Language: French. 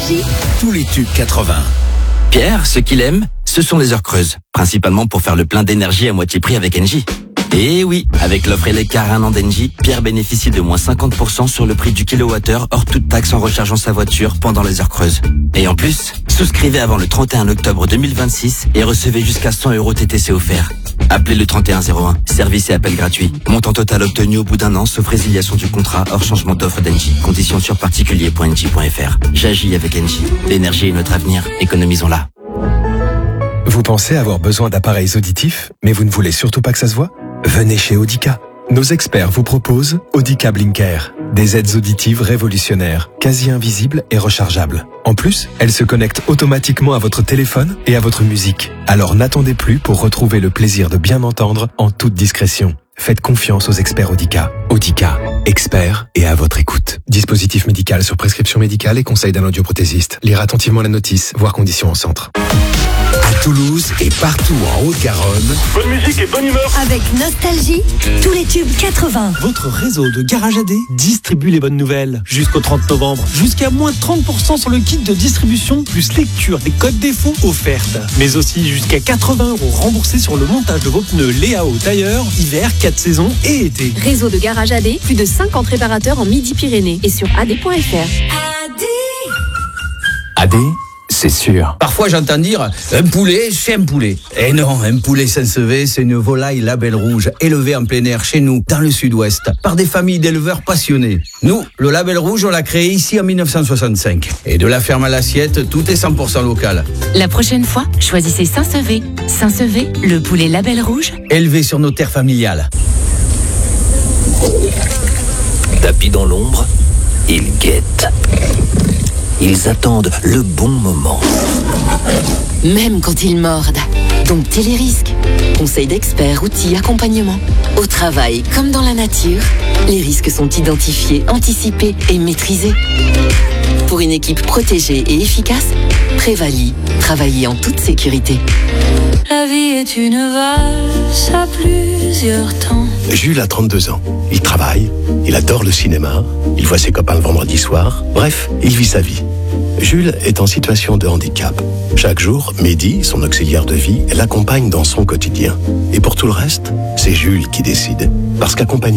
Nostalgie. Tous les tubes 80. Pierre, ce qu'il aime, ce sont les heures creuses. Principalement pour faire le plein d'énergie à moitié prix avec Engie. Et oui, avec l'offre Eleccar 1 an d'Engie, Pierre bénéficie de moins 50% sur le prix du kilowattheure hors toute taxe en rechargeant sa voiture pendant les heures creuses. Et en plus, souscrivez avant le 31 octobre 2026 et recevez jusqu'à 100 € TTC offerts. Appelez le 3101, service et appel gratuit. Montant total obtenu au bout d'un an, sauf résiliation du contrat hors changement d'offre d'Engie. Conditions sur particulier.engie.fr. J'agis avec Engie. L'énergie est notre avenir, économisons-la. Vous pensez avoir besoin d'appareils auditifs, mais vous ne voulez surtout pas que ça se voit ? Venez chez Audica. Nos experts vous proposent Audica Blinker. Des aides auditives révolutionnaires, quasi invisibles et rechargeables. En plus, elles se connectent automatiquement à votre téléphone et à votre musique. Alors n'attendez plus pour retrouver le plaisir de bien entendre en toute discrétion. Faites confiance aux experts Audica. Audica, experts et à votre écoute. Dispositif médical sur prescription médicale et conseil d'un audioprothésiste. Lire attentivement la notice, voir conditions en centre. À Toulouse et partout en Haute-Garonne. Bonne musique et bonne humeur. Avec Nostalgie, tous les tubes 80. Votre réseau de Garage AD distribue les bonnes nouvelles. Jusqu'au 30 novembre, jusqu'à moins 30% sur le kit de distribution, plus lecture des codes défauts offertes. Mais aussi jusqu'à 80 € remboursés sur le montage de vos pneus Léao tailleur, hiver, 4 saisons et été. Réseau de Garage AD, plus de 50 réparateurs en Midi-Pyrénées et sur ad.fr. AD, c'est sûr. Parfois, j'entends dire un poulet, c'est un poulet. Et non, un poulet Saint-Sevé, c'est une volaille label rouge, élevée en plein air chez nous, dans le sud-ouest, par des familles d'éleveurs passionnés. Nous, le label rouge, on l'a créé ici en 1965. Et de la ferme à l'assiette, tout est 100% local. La prochaine fois, choisissez Saint-Sevé. Saint-Sevé, le poulet label rouge. Élevé sur nos terres familiales. Tapis dans l'ombre, ils guettent. Ils attendent le bon moment. Même quand ils mordent. Donc Télérisque. Conseils d'experts, outils, accompagnement. Au travail comme dans la nature, les risques sont identifiés, anticipés et maîtrisés. Pour une équipe protégée et efficace, Prévalie, travaillez en toute sécurité. La vie est une valse à plusieurs temps. Jules a 32 ans. Il travaille, il adore le cinéma, il voit ses copains le vendredi soir. Bref, il vit sa vie. Jules est en situation de handicap. Chaque jour, Mehdi, son auxiliaire de vie, l'accompagne dans son quotidien. Et pour tout le reste, c'est Jules qui décide. Parce qu'accompagner